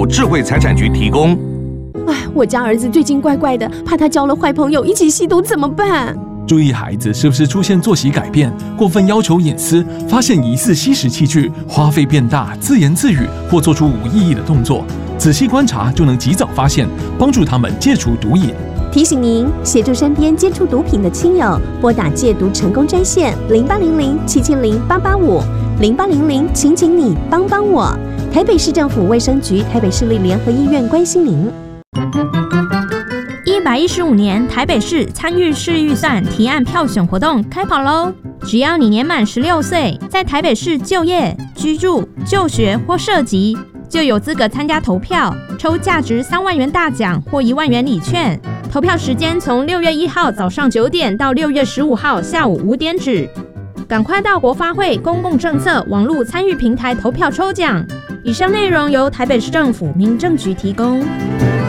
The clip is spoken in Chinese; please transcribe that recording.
智慧财产局提供。 我家儿子最近怪怪的，怕他交了坏朋友一起吸毒怎么办？ 注意孩子是不是出现作息改变、过分要求隐私、发现疑似吸食器具、花费变大、自言自语或做出无意义的动作，仔细观察就能及早发现，帮助他们戒除毒瘾。 提醒您，协助身边接触毒品的亲友，拨打戒毒成功专线0800770885 请你帮帮我。台北市政府卫生局、台北市立联合医院关心您。 115年台北市参与市预算提案票选活动开跑喽！只要你年满16岁，在台北市就业、居住、就学或涉及，就有资格参加投票，抽价值3万元大奖或1万元礼券。投票时间从6月1号早上9点到6月15号下午5点止。赶快到国发会公共政策网络参与平台投票抽奖。以上内容由台北市政府民政局提供。